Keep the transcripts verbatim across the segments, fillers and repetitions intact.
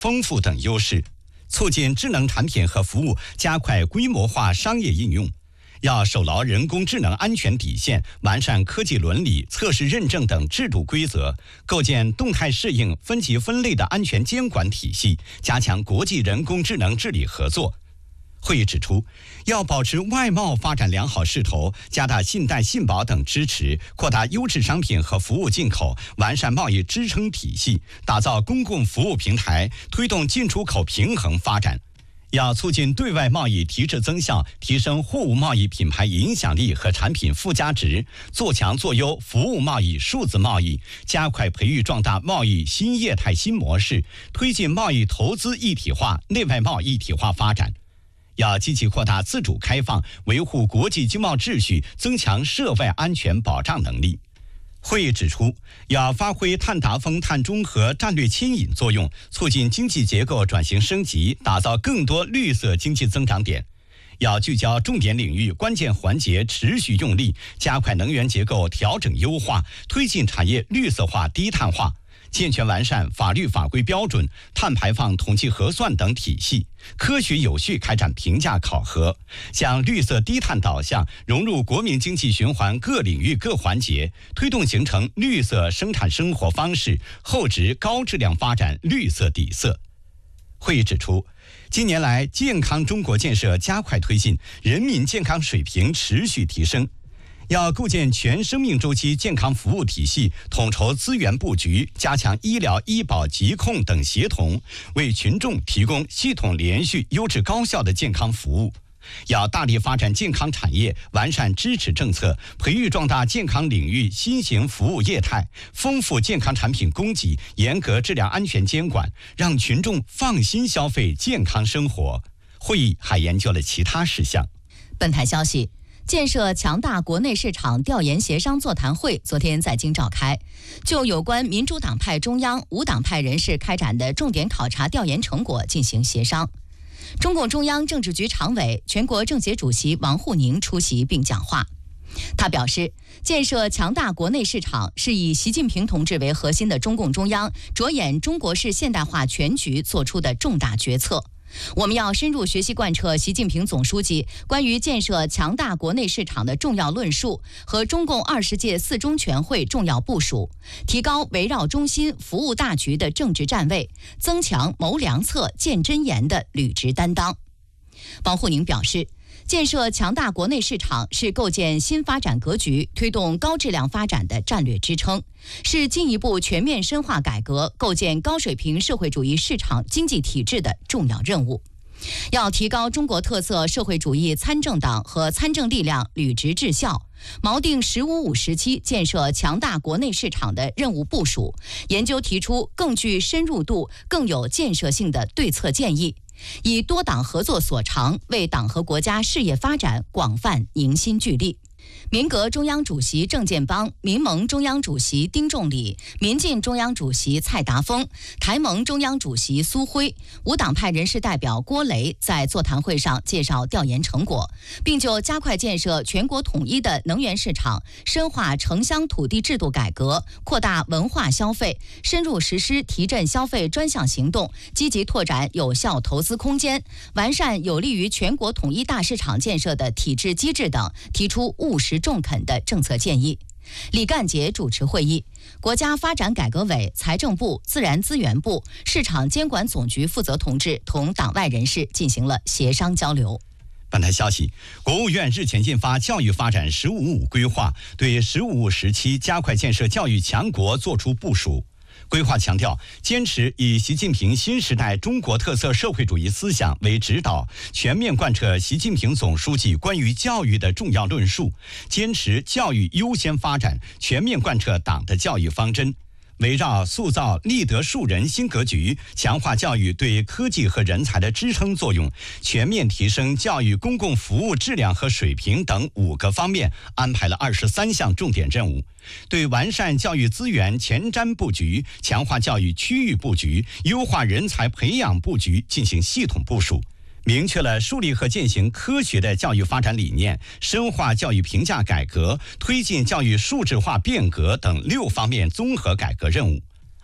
丰富等优势，促进智能产品和服务加快规模化商业应用。要守牢人工智能安全底线，完善科技伦理、测试认证等制度规则，构建动态适应、分级分类的安全监管体系，加强国际人工智能治理合作。会议指出，要保持外贸发展良好势头，加大信贷信保等支持，扩大优质商品和服务进口，完善贸易支撑体系，打造公共服务平台，推动进出口平衡发展。要促进对外贸易提质增效，提升货物贸易品牌影响力和产品附加值，做强做优服务贸易、数字贸易，加快培育壮大贸易新业态新模式，推进贸易投资一体化、内外贸一体化发展。要积极扩大自主开放，维护国际经贸秩序，增强涉外安全保障能力。会议指出，要发挥碳达峰、碳中和战略牵引作用，促进经济结构转型升级，打造更多绿色经济增长点。要聚焦重点领域、关键环节，持续用力，加快能源结构调整优化，推进产业绿色化、低碳化。健全完善法律法规标准、碳排放统计核算等体系，科学有序开展评价考核，向绿色低碳导向融入国民经济循环各领域各环节，推动形成绿色生产生活方式，厚植高质量发展绿色底色。会议指出，近年来健康中国建设加快推进，人民健康水平持续提升。要构建全生命周期健康服务体系，统筹资源布局，加强医疗、医保、疾控等协同，为群众提供系统、连续、优质、高效的健康服务。要大力发展健康产业，完善支持政策，培育壮大健康领域新型服务业态，丰富健康产品供给，严格质量安全监管，让群众放心消费健康生活。会议还研究了其他事项。 本台消息，建设强大国内市场调研协商座谈会昨天在京召开，就有关民主党派中央、无党派人士开展的重点考察调研成果进行协商。中共中央政治局常委、全国政协主席王沪宁出席并讲话。他表示，建设强大国内市场是以习近平同志为核心的中共中央着眼中国式现代化全局做出的重大决策。我们要深入学习贯彻习近平总书记关于建设强大国内市场的重要论述和中共二十届四中全会重要部署，提高围绕中心服务大局的政治站位，增强谋良策、见真言的履职担当。王沪宁表示，建设强大国内市场是构建新发展格局、推动高质量发展的战略支撑，是进一步全面深化改革、构建高水平社会主义市场经济体制的重要任务。要提高中国特色社会主义参政党和参政力量履职治效，锚定“十五五”时期建设强大国内市场的任务部署，研究提出更具深入度、更有建设性的对策建议，以多党合作所长，为党和国家事业发展广泛凝心聚力。民革中央主席郑建邦、民盟中央主席丁仲礼、民进中央主席蔡达峰、台盟中央主席苏辉、无党派人士代表郭雷在座谈会上介绍调研成果，并就加快建设全国统一的能源市场、深化城乡土地制度改革、扩大文化消费、深入实施提振消费专项行动、积极拓展有效投资空间、完善有利于全国统一大市场建设的体制机制等，提出务实中肯的政策建议。李干杰主持会议，国家发展改革委、财政部、自然资源部、市场监管总局负责同志同党外人士进行了协商交流。 本台消息，国务院日前印发教育发展“十五五”规划，对“十五五”时期加快建设教育强国作出部署。规划强调，坚持以习近平新时代中国特色社会主义思想为指导，全面贯彻习近平总书记关于教育的重要论述，坚持教育优先发展，全面贯彻党的教育方针。围绕塑造立德树人新格局，强化教育对科技和人才的支撑作用，全面提升教育公共服务质量和水平等五个方面，安排了二十三项重点任务。对完善教育资源前瞻布局，强化教育区域布局，优化人才培养布局进行系统部署。明确了树立和践行科学的教育发展理念，深化教育评价改革，推进教育数字化变革等六方面综合改革任务。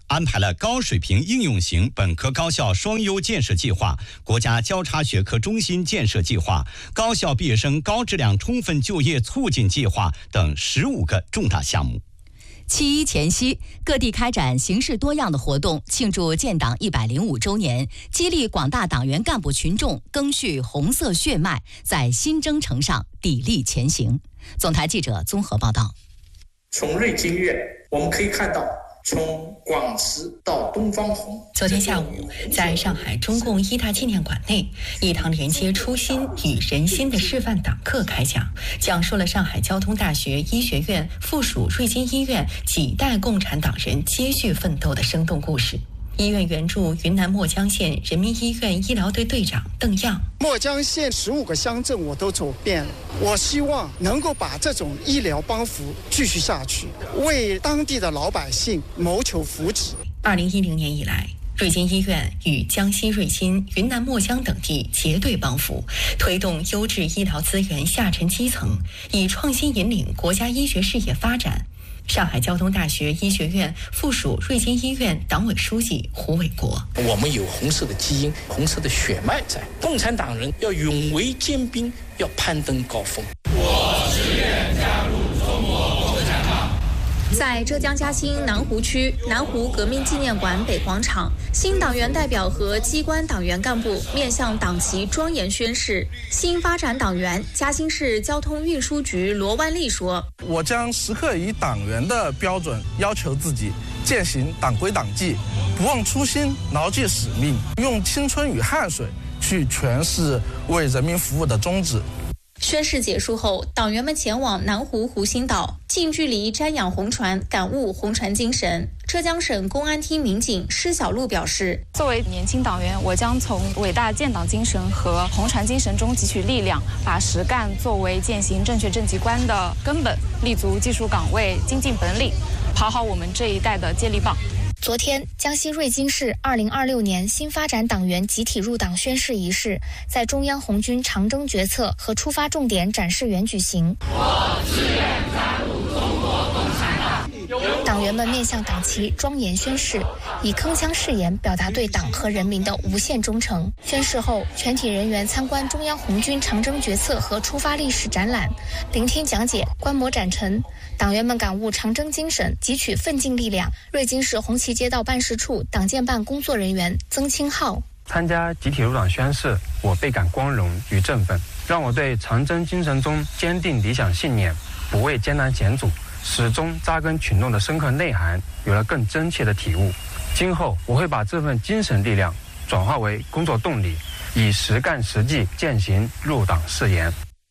安排了高水平应用型本科高校双优建设计划、国家交叉学科中心建设计划、高校毕业生高质量充分就业促进计划等十五个重大项目。 七一前夕，各地开展形式多样的活动，庆祝建党一百零五周年，激励广大党员干部群众赓续红色血脉，在新征程上砥砺前行。总台记者综合报道。 从瑞金院我们可以看到，从广慈到东方红。 昨天下午，在上海中共一大纪念馆内，一堂连接初心与人心的示范党课开讲，讲述了上海交通大学医学院附属瑞金医院几代共产党人接续奋斗的生动故事。医院援助云南墨江县人民医院医疗队队长邓样。 墨江县十五个乡镇我都走遍了，我希望能够把这种医疗帮扶继续下去，为当地的老百姓谋求福祉。 二零一零年以来，瑞金医院与江西瑞金、云南墨江等地结对帮扶，推动优质医疗资源下沉基层，以创新引领国家医学事业发展。上海交通大学医学院附属瑞金医院党委书记胡伟国： 我们有红色的基因，红色的血脉在，共产党人要勇为坚冰，要攀登高峰。 我志愿加入中国共产党。 在浙江嘉兴南湖区南湖革命纪念馆北广场，新党员代表和机关党员干部面向党旗庄严宣誓。新发展党员嘉兴市交通运输局罗万利说： 我将时刻以党员的标准要求自己，践行党规党纪，不忘初心，牢记使命，用青春与汗水去诠释为人民服务的宗旨。 宣誓结束后，党员们前往南湖湖心岛，近距离瞻仰红船，感悟红船精神。浙江省公安厅民警施小璐表示： 作为年轻党员，我将从伟大建党精神和红船精神中汲取力量，把实干作为践行正确政绩观的根本，立足技术岗位，精进本领，跑好我们这一代的接力棒。 昨天，江西瑞金市二零二六年新发展党员集体入党宣誓仪式在中央红军长征决策和出发重点展示园举行。 我志愿加入中国共产党。 党员们面向党旗庄严宣誓，以铿锵誓言表达对党和人民的无限忠诚。宣誓后，全体人员参观中央红军长征决策和出发历史展览，聆听讲解，观摩展陈。党员们感悟长征精神，汲取奋进力量。瑞金市红旗街道办事处党建办工作人员曾清浩： 参加集体入党宣誓，我倍感光荣与振奋，让我对长征精神中坚定理想信念、不畏艰难险阻、始终扎根群众的深刻内涵有了更真切的体悟。今后我会把这份精神力量转化为工作动力，以实干实际践行入党誓言。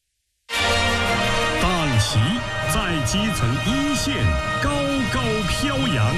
党旗在基层一线高高飘扬。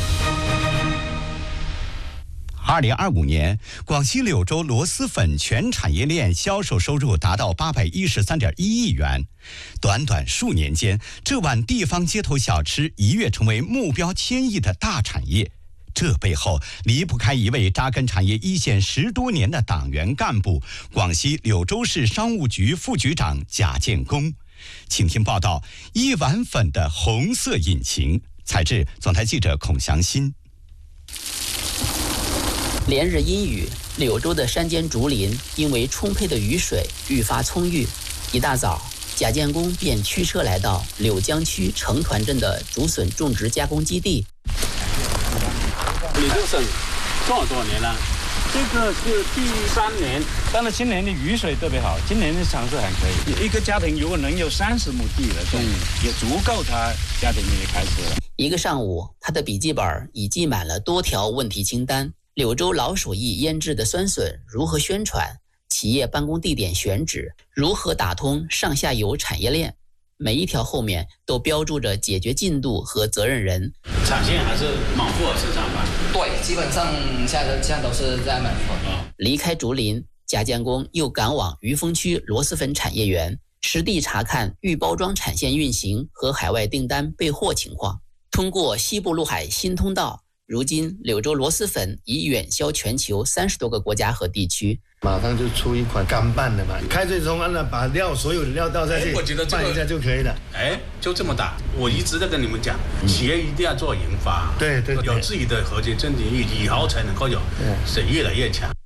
二零二五年，广西柳州螺蛳粉全产业链销售收入达到八百一十三点一亿元。短短数年间，这碗地方街头小吃一跃成为目标千亿的大产业。这背后离不开一位扎根产业一线十多年的党员干部——广西柳州市商务局副局长贾建功。请听报道：一碗粉的红色引擎。采制总台记者孔祥新。 连日阴雨，柳州的山间竹林因为充沛的雨水愈发葱郁。一大早，贾建功便驱车来到柳江区成团镇的竹笋种植加工基地。 柳州笋多少多少年了？这个是第三年，但是今年的雨水特别好，今年的产出还可以。一个家庭如果能有三十亩地了，种、嗯、也足够他家庭也开始了。 一个上午，他的笔记本已记满了多条问题清单。柳州老手艺腌制的酸笋如何宣传？企业办公地点选址如何打通上下游产业链？每一条后面都标注着解决进度和责任人。 产线还是满货市场吧？ 对，基本上现在现在都是在满货。 离开竹林，贾建功又赶往余丰区螺蛳粉产业园，实地查看预包装产线运行和海外订单备货情况。通过西部陆海新通道， 如今，柳州螺蛳粉已远销全球三十多个国家和地区。 马上就出一款干拌的嘛，开水冲完了，把料所有的料倒在这里，我觉得拌一下就可以了。 哎，就这么打。我一直在跟你们讲，企业一定要做研发， 对对， 有自己的核心竞争力，以后才能够有，是越来越强。